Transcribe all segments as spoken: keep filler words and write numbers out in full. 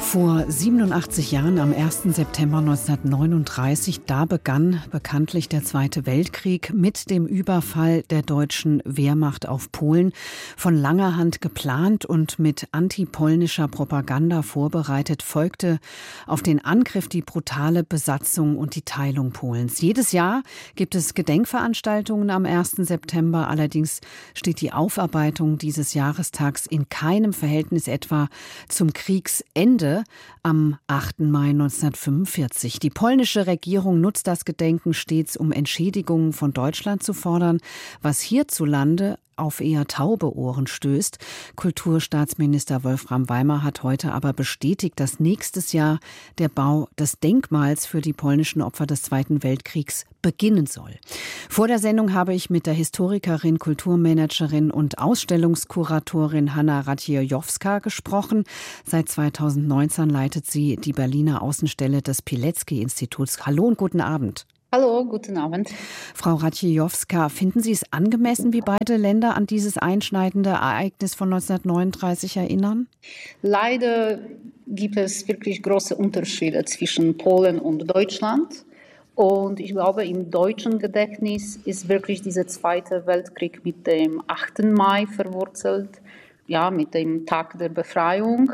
Vor siebenundachtzig Jahren, am ersten September neunzehnhundertneununddreißig, da begann bekanntlich der Zweite Weltkrieg mit dem Überfall der deutschen Wehrmacht auf Polen. Von langer Hand geplant und mit antipolnischer Propaganda vorbereitet, folgte auf den Angriff die brutale Besatzung und die Teilung Polens. Jedes Jahr gibt es Gedenkveranstaltungen am ersten September. Allerdings steht die Aufarbeitung dieses Jahrestags in keinem Verhältnis etwa zum Kriegsende am achten Mai neunzehnhundertfünfundvierzig. Die polnische Regierung nutzt das Gedenken stets, um Entschädigungen von Deutschland zu fordern, was hierzulande auf eher taube Ohren stößt. Kulturstaatsminister Wolfram Weimer hat heute aber bestätigt, dass nächstes Jahr der Bau des Denkmals für die polnischen Opfer des Zweiten Weltkriegs beginnen soll. Vor der Sendung habe ich mit der Historikerin, Kulturmanagerin und Ausstellungskuratorin Hanna Radziejowska gesprochen. Seit zweitausendneunzehn leitet sie die Berliner Außenstelle des Pilecki-Instituts. Hallo und guten Abend. Hallo, guten Abend. Frau Radziejowska, finden Sie es angemessen, wie beide Länder an dieses einschneidende Ereignis von neunzehnhundertneununddreißig erinnern? Leider gibt es wirklich große Unterschiede zwischen Polen und Deutschland. Und ich glaube, im deutschen Gedächtnis ist wirklich dieser Zweite Weltkrieg mit dem achten Mai verwurzelt, ja, mit dem Tag der Befreiung,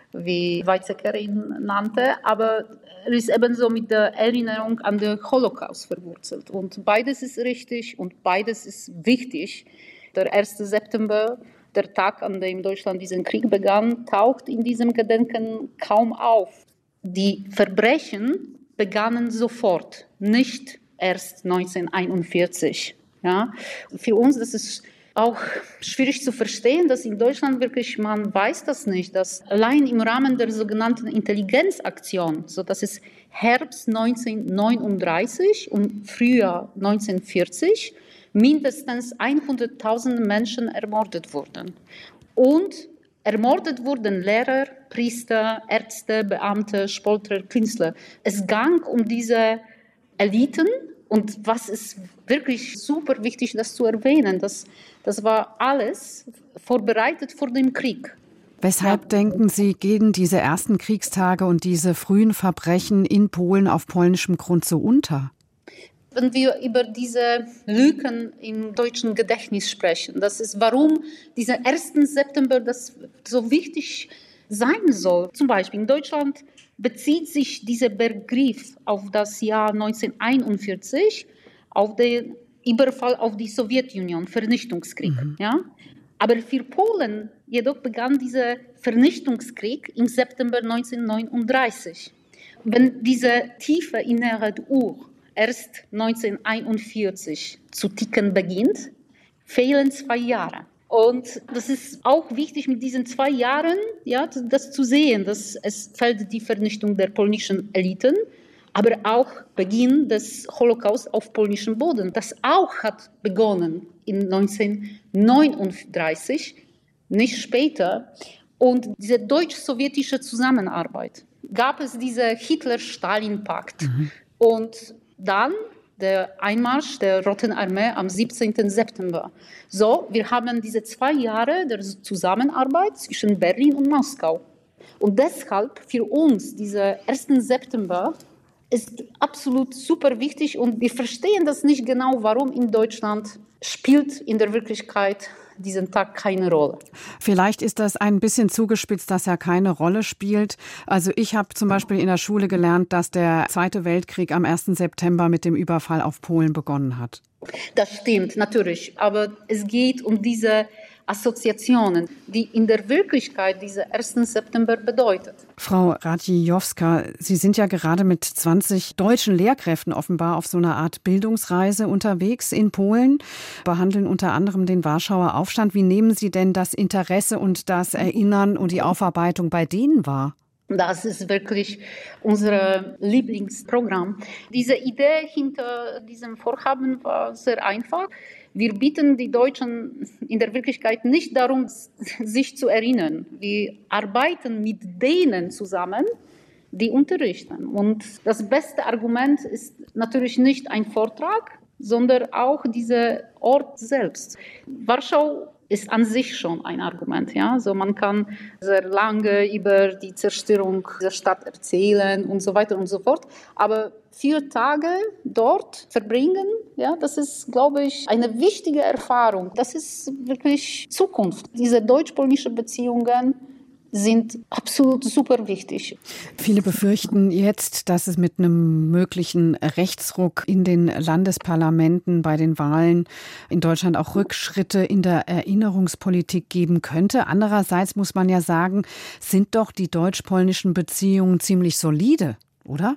wie Weizsäcker ihn nannte, aber er ist ebenso mit der Erinnerung an den Holocaust verwurzelt. Und beides ist richtig und beides ist wichtig. Der erste September, der Tag, an dem Deutschland diesen Krieg begann, taucht in diesem Gedenken kaum auf. Die Verbrechen begannen sofort, nicht erst neunzehnhunderteinundvierzig. Ja? Für uns das ist auch schwierig zu verstehen, dass in Deutschland wirklich, man weiß das nicht, dass allein im Rahmen der sogenannten Intelligenzaktion, so dass es Herbst neunzehnhundertneununddreißig und Frühjahr neunzehnhundertvierzig mindestens hunderttausend Menschen ermordet wurden. Und ermordet wurden Lehrer, Priester, Ärzte, Beamte, Sportler, Künstler. Es ging um diese Eliten. Und was ist wirklich super wichtig, das zu erwähnen, das, das war alles vorbereitet vor dem Krieg. Weshalb ja. denken Sie, gehen diese ersten Kriegstage und diese frühen Verbrechen in Polen auf polnischem Grund so unter? Wenn wir über diese Lücken im deutschen Gedächtnis sprechen, das ist, warum dieser ersten September das so wichtig sein soll. Zum Beispiel in Deutschland bezieht sich dieser Begriff auf das Jahr neunzehnhunderteinundvierzig, auf den Überfall auf die Sowjetunion, Vernichtungskrieg. Mhm. Ja? Aber für Polen jedoch begann dieser Vernichtungskrieg im September neunzehnhundertneununddreißig. Wenn diese tiefe innere Uhr erst neunzehnhunderteinundvierzig zu ticken beginnt, fehlen zwei Jahre. Und das ist auch wichtig mit diesen zwei Jahren, ja, das zu sehen, dass es fällt die Vernichtung der polnischen Eliten, aber auch Beginn des Holocaust auf polnischem Boden. Das auch hat begonnen in neunzehnhundertneununddreißig, nicht später. Und diese deutsch-sowjetische Zusammenarbeit gab es diese Hitler-Stalin-Pakt. Mhm. Und dann der Einmarsch der Roten Armee am siebzehnten September. So, wir haben diese zwei Jahre der Zusammenarbeit zwischen Berlin und Moskau. Und deshalb für uns, dieser ersten September, ist absolut super wichtig und wir verstehen das nicht genau, warum in Deutschland spielt in der Wirklichkeit diesen Tag keine Rolle. Vielleicht ist das ein bisschen zugespitzt, dass er keine Rolle spielt. Also ich habe zum Beispiel in der Schule gelernt, dass der Zweite Weltkrieg am ersten September mit dem Überfall auf Polen begonnen hat. Das stimmt, natürlich. Aber es geht um diese Assoziationen, die in der Wirklichkeit diesen ersten September bedeutet. Frau Radziejowska, Sie sind ja gerade mit zwanzig deutschen Lehrkräften offenbar auf so einer Art Bildungsreise unterwegs in Polen, behandeln unter anderem den Warschauer Aufstand. Wie nehmen Sie denn das Interesse und das Erinnern und die Aufarbeitung bei denen wahr? Das ist wirklich unser Lieblingsprogramm. Diese Idee hinter diesem Vorhaben war sehr einfach. Wir bitten die Deutschen in der Wirklichkeit nicht darum, sich zu erinnern. Wir arbeiten mit denen zusammen, die unterrichten. Und das beste Argument ist natürlich nicht ein Vortrag, sondern auch dieser Ort selbst. Warschau ist an sich schon ein Argument. Ja? So, man kann sehr lange über die Zerstörung der Stadt erzählen und so weiter und so fort. Aber vier Tage dort verbringen, ja, das ist, glaube ich, eine wichtige Erfahrung. Das ist wirklich Zukunft. Diese deutsch-polnischen Beziehungen sind absolut super wichtig. Viele befürchten jetzt, dass es mit einem möglichen Rechtsruck in den Landesparlamenten bei den Wahlen in Deutschland auch Rückschritte in der Erinnerungspolitik geben könnte. Andererseits muss man ja sagen, sind doch die deutsch-polnischen Beziehungen ziemlich solide, oder?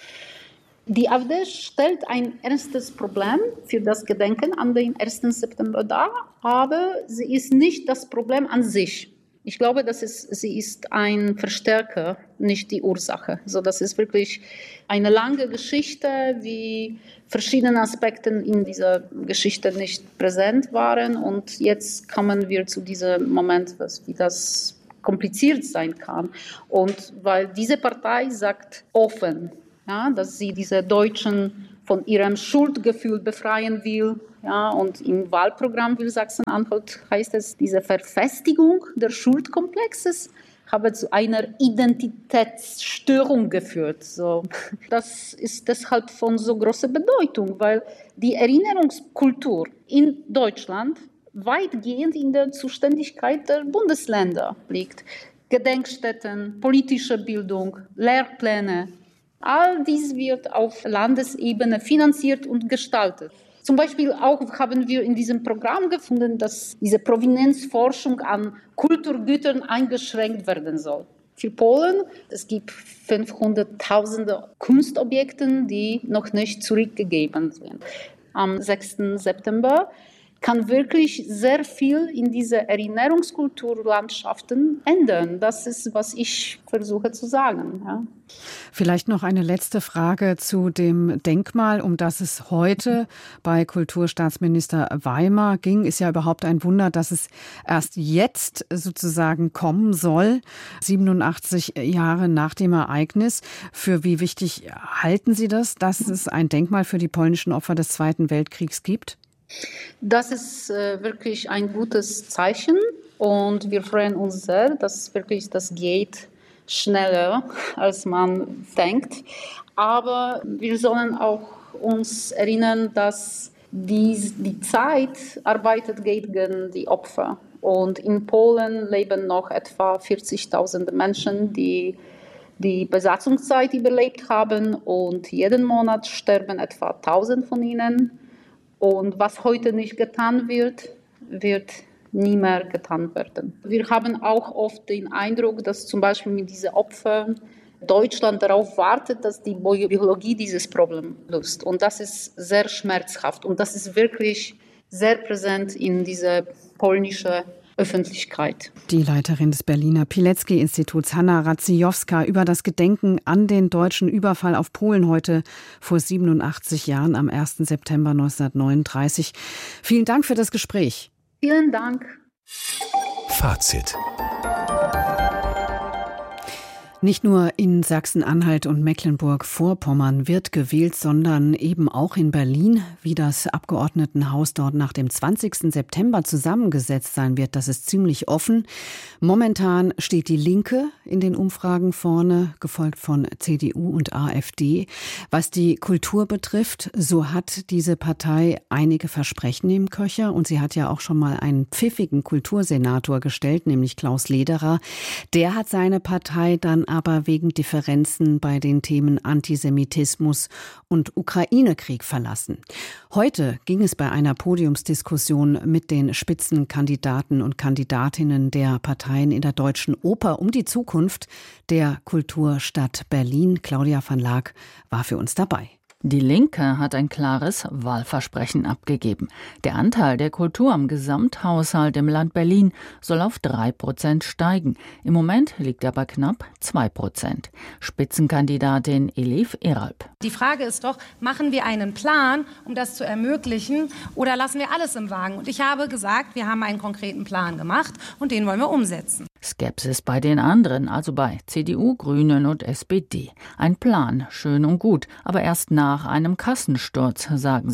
Die AfD stellt ein ernstes Problem für das Gedenken an den ersten September dar, aber sie ist nicht das Problem an sich. Ich glaube, das ist, sie ist ein Verstärker, nicht die Ursache. Also das ist wirklich eine lange Geschichte, wie verschiedene Aspekte in dieser Geschichte nicht präsent waren. Und jetzt kommen wir zu diesem Moment, wie das kompliziert sein kann. Und weil diese Partei sagt offen, ja, dass sie diese Deutschen von ihrem Schuldgefühl befreien will. Ja, und im Wahlprogramm für Sachsen-Anhalt heißt es, diese Verfestigung der Schuldkomplexes habe zu einer Identitätsstörung geführt. So, das ist deshalb von so großer Bedeutung, weil die Erinnerungskultur in Deutschland weitgehend in der Zuständigkeit der Bundesländer liegt. Gedenkstätten, politische Bildung, Lehrpläne, all dies wird auf Landesebene finanziert und gestaltet. Zum Beispiel auch haben wir in diesem Programm gefunden, dass diese Provenienzforschung an Kulturgütern eingeschränkt werden soll. Für Polen, es gibt fünfhunderttausende Kunstobjekte, die noch nicht zurückgegeben sind. Am sechsten September kann wirklich sehr viel in diese Erinnerungskulturlandschaften ändern. Das ist, was ich versuche zu sagen. Ja. Vielleicht noch eine letzte Frage zu dem Denkmal, um das es heute bei Kulturstaatsminister Weimer ging. Ist ja überhaupt ein Wunder, dass es erst jetzt sozusagen kommen soll, siebenundachtzig Jahre nach dem Ereignis. Für wie wichtig halten Sie das, dass es ein Denkmal für die polnischen Opfer des Zweiten Weltkriegs gibt? Das ist äh, wirklich ein gutes Zeichen und wir freuen uns sehr, dass wirklich das geht schneller, als man denkt. Aber wir sollen auch uns erinnern, dass die, die Zeit arbeitet gegen die Opfer. Und in Polen leben noch etwa vierzigtausend Menschen, die die Besatzungszeit überlebt haben und jeden Monat sterben etwa tausend von ihnen. Und was heute nicht getan wird, wird nie mehr getan werden. Wir haben auch oft den Eindruck, dass zum Beispiel mit diesen Opfern Deutschland darauf wartet, dass die Biologie dieses Problem löst. Und das ist sehr schmerzhaft. Und das ist wirklich sehr präsent in dieser polnischen Öffentlichkeit. Die Leiterin des Berliner Pilecki-Instituts, Hanna Radziejowska, über das Gedenken an den deutschen Überfall auf Polen heute vor siebenundachtzig Jahren am ersten September neunzehnhundertneununddreißig. Vielen Dank für das Gespräch. Vielen Dank. Fazit. Nicht nur in Sachsen-Anhalt und Mecklenburg-Vorpommern wird gewählt, sondern eben auch in Berlin. Wie das Abgeordnetenhaus dort nach dem zwanzigsten September zusammengesetzt sein wird, das ist ziemlich offen. Momentan steht die Linke in den Umfragen vorne, gefolgt von C D U und AfD. Was die Kultur betrifft, so hat diese Partei einige Versprechen im Köcher und sie hat ja auch schon mal einen pfiffigen Kultursenator gestellt, nämlich Klaus Lederer. Der hat seine Partei dann aber wegen Differenzen bei den Themen Antisemitismus und Ukraine-Krieg verlassen. Heute ging es bei einer Podiumsdiskussion mit den Spitzenkandidaten und Kandidatinnen der Parteien in der Deutschen Oper um die Zukunft der Kulturstadt Berlin. Claudia van Laak war für uns dabei. Die Linke hat ein klares Wahlversprechen abgegeben. Der Anteil der Kultur am Gesamthaushalt im Land Berlin soll auf drei Prozent steigen. Im Moment liegt er bei knapp zwei Prozent. Spitzenkandidatin Elif Eralp. Die Frage ist doch, machen wir einen Plan, um das zu ermöglichen, oder lassen wir alles im Wagen? Und ich habe gesagt, wir haben einen konkreten Plan gemacht und den wollen wir umsetzen. Skepsis bei den anderen, also bei C D U, Grünen und S P D. Ein Plan, schön und gut, aber erst nach einem Kassensturz, sagen sie.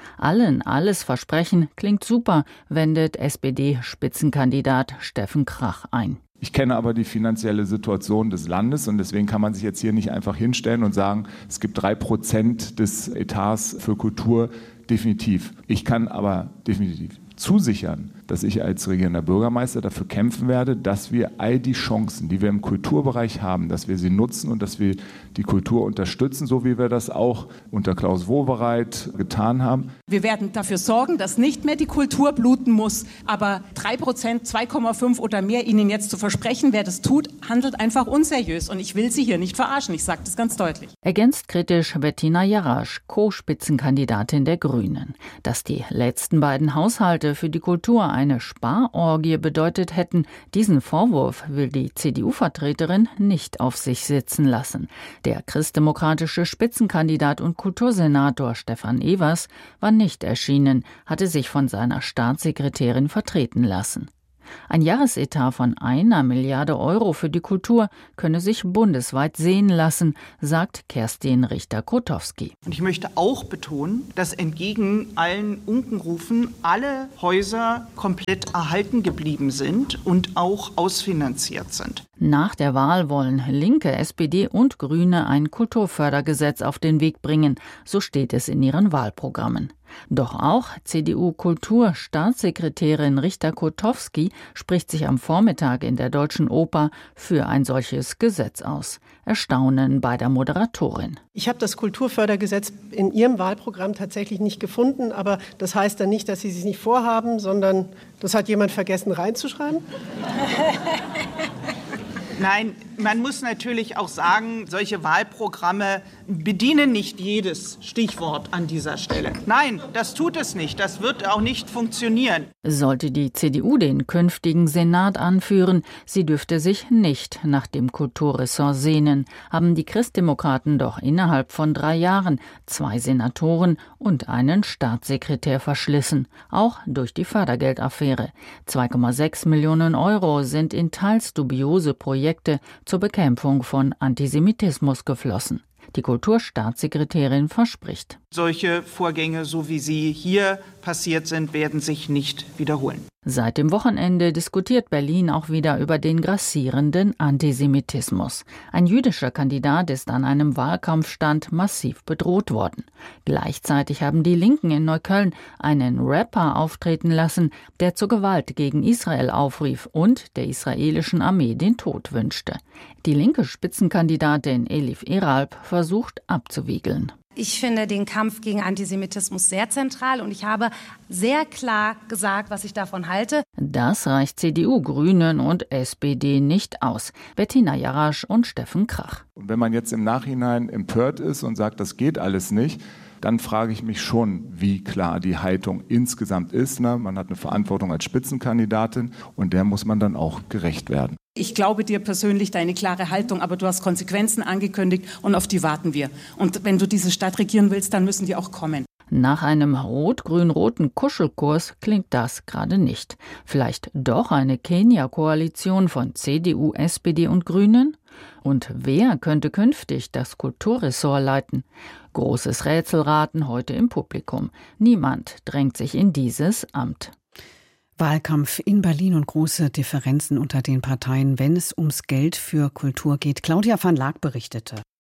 Allen alles versprechen klingt super, wendet S P D-Spitzenkandidat Steffen Krach ein. Ich kenne aber die finanzielle Situation des Landes und deswegen kann man sich jetzt hier nicht einfach hinstellen und sagen, es gibt drei Prozent des Etats für Kultur. Definitiv. Ich kann aber definitiv zusichern, dass ich als regierender Bürgermeister dafür kämpfen werde, dass wir all die Chancen, die wir im Kulturbereich haben, dass wir sie nutzen und dass wir die Kultur unterstützen, so wie wir das auch unter Klaus Wowereit getan haben. Wir werden dafür sorgen, dass nicht mehr die Kultur bluten muss, aber drei Prozent, zwei Komma fünf oder mehr Ihnen jetzt zu versprechen, wer das tut, handelt einfach unseriös und ich will Sie hier nicht verarschen, ich sage das ganz deutlich. Ergänzt kritisch Bettina Jarasch, Co-Spitzenkandidatin der Grünen. Dass die letzten beiden Haushalte für die Kultur eine Sparorgie bedeutet hätten, diesen Vorwurf will die C D U-Vertreterin nicht auf sich sitzen lassen. Der christdemokratische Spitzenkandidat und Kultursenator Stefan Evers war nicht erschienen, hatte sich von seiner Staatssekretärin vertreten lassen. Ein Jahresetat von einer Milliarde Euro für die Kultur könne sich bundesweit sehen lassen, sagt Kerstin Richter-Krotowski. Und ich möchte auch betonen, dass entgegen allen Unkenrufen alle Häuser komplett erhalten geblieben sind und auch ausfinanziert sind. Nach der Wahl wollen Linke, S P D und Grüne ein Kulturfördergesetz auf den Weg bringen, so steht es in ihren Wahlprogrammen. Doch auch C D U-Kulturstaatssekretärin Richter-Krotowski spricht sich am Vormittag in der Deutschen Oper für ein solches Gesetz aus. Erstaunen bei der Moderatorin. Ich habe das Kulturfördergesetz in Ihrem Wahlprogramm tatsächlich nicht gefunden, aber das heißt dann nicht, dass Sie es nicht vorhaben, sondern das hat jemand vergessen reinzuschreiben? Nein, man muss natürlich auch sagen, solche Wahlprogramme bedienen nicht jedes Stichwort an dieser Stelle. Nein, das tut es nicht. Das wird auch nicht funktionieren. Sollte die C D U den künftigen Senat anführen, sie dürfte sich nicht nach dem Kulturressort sehnen, haben die Christdemokraten doch innerhalb von drei Jahren zwei Senatoren und einen Staatssekretär verschlissen, auch durch die Fördergeldaffäre. zwei Komma sechs Millionen Euro sind in teils dubiose Projekte zur Bekämpfung von Antisemitismus geflossen. Die Kulturstaatssekretärin verspricht: Solche Vorgänge, so wie sie hier passiert sind, werden sich nicht wiederholen. Seit dem Wochenende diskutiert Berlin auch wieder über den grassierenden Antisemitismus. Ein jüdischer Kandidat ist an einem Wahlkampfstand massiv bedroht worden. Gleichzeitig haben die Linken in Neukölln einen Rapper auftreten lassen, der zur Gewalt gegen Israel aufrief und der israelischen Armee den Tod wünschte. Die linke Spitzenkandidatin Elif Eralp versucht abzuwiegeln. Ich finde den Kampf gegen Antisemitismus sehr zentral und ich habe sehr klar gesagt, was ich davon halte. Das reicht C D U, Grünen und S P D nicht aus. Bettina Jarasch und Steffen Krach. Und wenn man jetzt im Nachhinein empört ist und sagt, das geht alles nicht, dann frage ich mich schon, wie klar die Haltung insgesamt ist. Ne? Man hat eine Verantwortung als Spitzenkandidatin und der muss man dann auch gerecht werden. Ich glaube dir persönlich deine klare Haltung, aber du hast Konsequenzen angekündigt und auf die warten wir. Und wenn du diese Stadt regieren willst, dann müssen die auch kommen. Nach einem rot-grün-roten Kuschelkurs klingt das gerade nicht. Vielleicht doch eine Kenia-Koalition von C D U, S P D und Grünen? Und wer könnte künftig das Kulturressort leiten? Großes Rätselraten heute im Publikum. Niemand drängt sich in dieses Amt. Wahlkampf in Berlin und große Differenzen unter den Parteien, wenn es ums Geld für Kultur geht. Claudia van Laak berichtete.